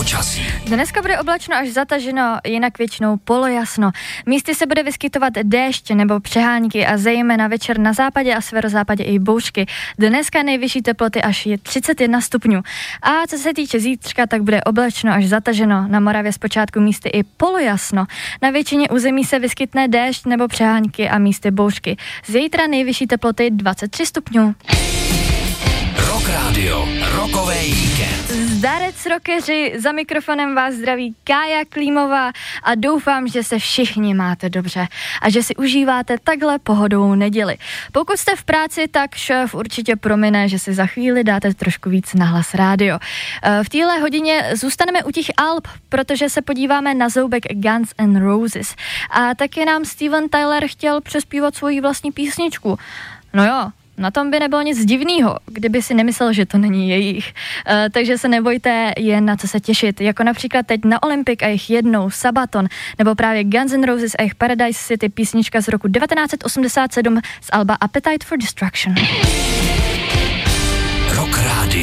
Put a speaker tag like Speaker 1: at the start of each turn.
Speaker 1: počasí.
Speaker 2: Dneska bude oblačno až zataženo, jinak většinou polojasno. Místy se bude vyskytovat déšť nebo přehánky a zejména večer na západě a severozápadě i bouřky. Dneska nejvyšší teploty až je 31 stupňů. A co se týče zítřka, tak bude oblačno až zataženo. Na Moravě zpočátku místy i polojasno. Na většině území se vyskytne déšť nebo přehánky a místy bouřky. Zítra nejvyšší teploty 23 stupňů.
Speaker 1: Rock Radio, rokový víkend.
Speaker 2: Zdarec rockeři, za mikrofonem vás zdraví Kája Klímová a doufám, že se všichni máte dobře a že si užíváte takhle pohodovou neděli. Pokud jste v práci, tak šéf určitě promine, že si za chvíli dáte trošku víc na Hlas rádio. V téhle hodině zůstaneme u těch alb, protože se podíváme na zoubek Guns N' Roses. A taky nám Steven Tyler chtěl přespívat svoji vlastní písničku. No jo, na tom by nebylo nic divného, kdyby si nemyslel, že to není jejich. Takže se nebojte, je na co se těšit. Jako například teď na Olympic a jejich Jednou, Sabaton, nebo právě Guns N' Roses a jejich Paradise City, písnička z roku 1987 z alba Appetite for Destruction.